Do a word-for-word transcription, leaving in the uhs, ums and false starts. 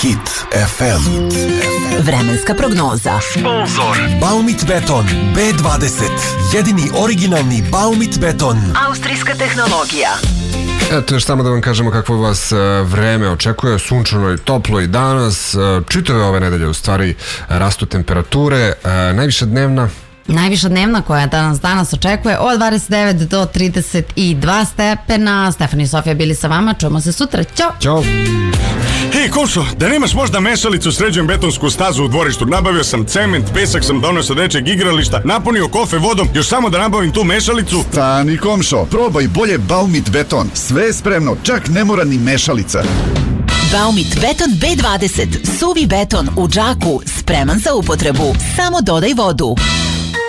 Hit ef em. Vremenska prognoza. Sponzor Baumit Beton be dvadeset. Jedini originalni Baumit beton. Austrijska tehnologija. Eto, još samo da vam kažemo kakvo vas vreme očekuje. Sunčano i toplo i danas. Čitave ove nedelje u stvari rastu temperature. Najviša dnevna Najviša dnevna koja danas danas očekuje od dvadeset devet do trideset dva stepena. Stefan i Sofija bili sa vama. Čujemo se sutra. Ćao. Ćao. Hej, Komšo, da nemaš možda mešalicu, sređujem betonsku stazu u dvorištu. Nabavio sam cement, pesak sam donio sa dečeg igrališta, napunio kofe vodom, još samo da nabavim tu mešalicu. Stani, Komšo, probaj bolje Baumit beton. Sve je spremno, čak ne mora ni mešalica. Baumit beton be dvadeset. Suvi beton u džaku, spreman za upotrebu. Samo dodaj vodu.